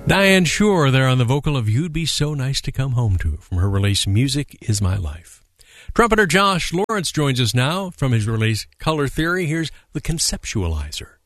Diane Shore there on the vocal of You'd Be So Nice to Come Home To from her release Music Is My Life. Trumpeter Josh Lawrence joins us now from his release Color Theory. Here's The Conceptualizer.